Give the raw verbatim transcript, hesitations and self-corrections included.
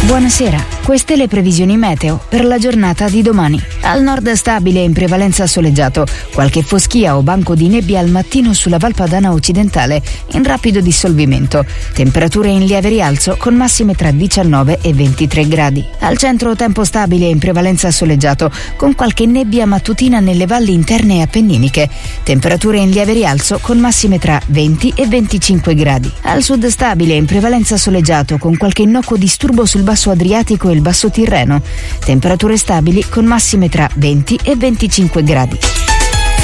Buonasera, queste le previsioni meteo per la giornata di domani. Al nord stabile in prevalenza soleggiato, qualche foschia o banco di nebbia al mattino sulla Val Padana occidentale, in rapido dissolvimento. Temperature in lieve rialzo con massime tra diciannove e ventitré gradi. Al centro tempo stabile in prevalenza soleggiato, con qualche nebbia mattutina nelle valli interne e appenniniche. Temperature in lieve rialzo con massime tra venti e venticinque gradi. Al sud stabile in prevalenza soleggiato, con qualche innocuo disturbo sul basso Adriatico e il basso Tirreno. Temperature stabili con massime tra venti e venticinque gradi.